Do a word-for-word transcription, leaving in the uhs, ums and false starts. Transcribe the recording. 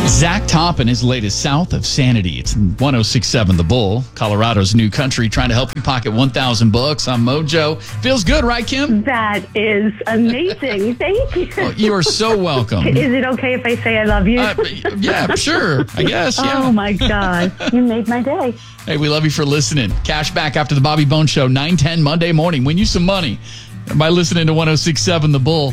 Zach Top and his latest South of Sanity. It's one oh six point seven The Bull, Colorado's new country, trying to help you pocket one thousand bucks on Mojo. Feels good, right, Kim? That is amazing. Thank you. Well, you are so welcome. Is it okay if I say I love you? Uh, yeah, sure. I guess, yeah. Oh, my God. You made my day. Hey, we love you for listening. Cash back after the Bobby Bones Show, nine ten Monday morning. Win you some money by listening to one oh six point seven The Bull.